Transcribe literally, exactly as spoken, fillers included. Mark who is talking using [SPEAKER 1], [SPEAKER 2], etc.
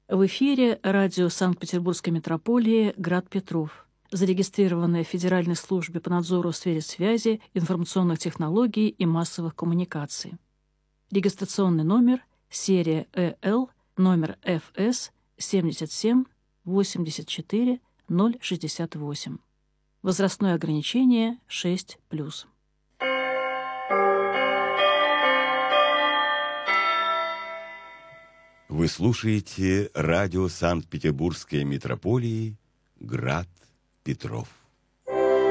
[SPEAKER 1] В эфире радио Санкт-Петербургской метрополии «Град Петров», зарегистрированное в Федеральной службе по надзору в сфере связи, информационных технологий и массовых коммуникаций. Регистрационный номер серия Э Л, номер Ф С семьдесят семь восемьдесят четыре ноль шестьдесят восемь. Возрастное ограничение шесть плюс.
[SPEAKER 2] Вы слушаете радио Санкт-Петербургской метрополии «Град Петров».